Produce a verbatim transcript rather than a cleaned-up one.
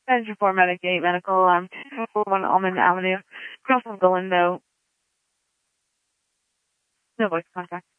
Manager for Medicaid Medical Alarm, two four one Almond Avenue, across from Galindo. No voice contact.